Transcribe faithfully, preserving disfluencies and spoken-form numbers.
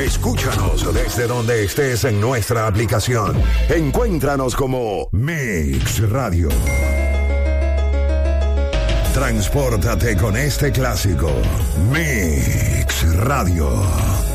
Escúchanos desde donde estés en nuestra aplicación. Encuéntranos como Mix Radio. Transpórtate con este clásico. Mix Radio.